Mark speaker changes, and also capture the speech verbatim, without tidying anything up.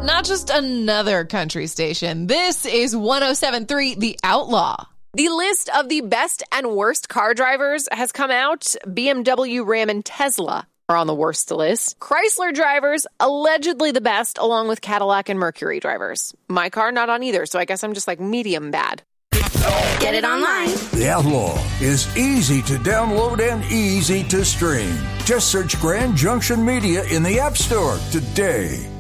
Speaker 1: Not just another country station. This is one oh seven point three The Outlaw. The list of the best and worst car drivers has come out. B M W, Ram, and Tesla are on the worst list. Chrysler drivers, allegedly the best, along with Cadillac and Mercury drivers. My car, not on either, so I guess I'm just like medium bad.
Speaker 2: Get it online.
Speaker 3: The Outlaw is easy to download and easy to stream. Just search Grand Junction Media in the App Store today.